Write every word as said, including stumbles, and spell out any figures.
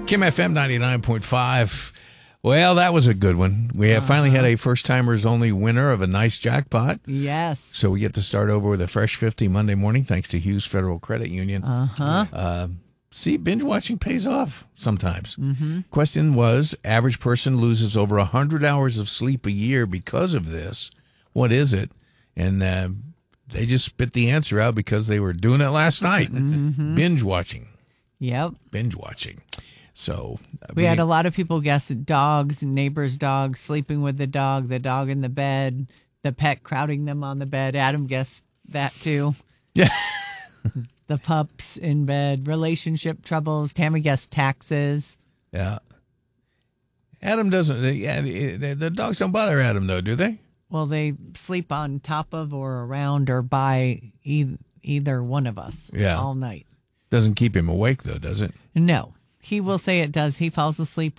Kim F M ninety-nine point five. Well, that was a good one. We have uh-huh. finally had a first-timers only winner of a nice jackpot. Yes. So we get to start over with a fresh fifty Monday morning thanks to Hughes Federal Credit Union. Uh-huh. Uh, see, binge watching pays off sometimes. Mm-hmm. Question was, average person loses over one hundred hours of sleep a year because of this. What is it? And uh, they just spit the answer out because they were doing it last night. Mm-hmm. Binge watching. Yep. Binge watching. So I we mean, had a lot of people guess dogs, neighbors' dogs, sleeping with the dog, the dog in the bed, the pet crowding them on the bed. Adam guessed that too. Yeah. The pups in bed, relationship troubles. Tammy guessed taxes. Yeah. Adam doesn't. Yeah, the, the dogs don't bother Adam though, do they? Well, they sleep on top of or around or by e- either one of us. Yeah. All night. Doesn't keep him awake though, does it? No. He will say it does. He falls asleep